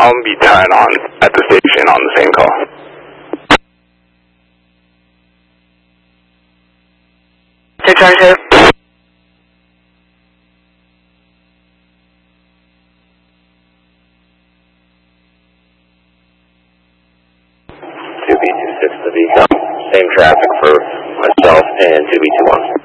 I'm going to be 10 on at the station on the same call. Take charge here. 2B26 to Beacon. Same traffic for myself and 2B21.